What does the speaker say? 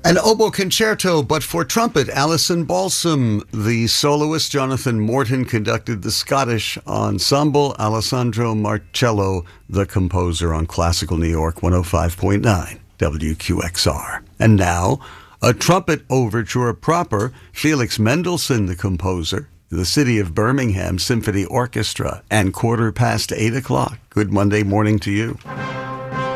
An oboe concerto, but for trumpet, Alison Balsam. The soloist, Jonathan Morton, conducted the Scottish ensemble. Alessandro Marcello, the composer, on Classical New York 105.9 WQXR. And now, a trumpet overture proper. Felix Mendelssohn, the composer. The City of Birmingham Symphony Orchestra, and 8:15. Good Monday morning to you.